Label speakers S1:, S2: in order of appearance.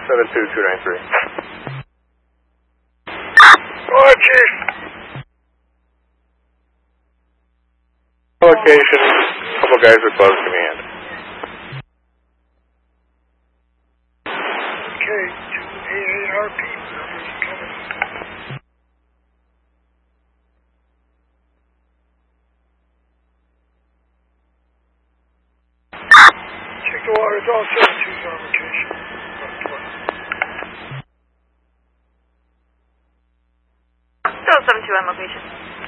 S1: 72293.
S2: Go ahead, Chief.
S1: Location, a couple guys are close to command.
S2: Okay, 288 RP, numbers coming. Check the waters, all 72's on location.
S3: Still 72 on location.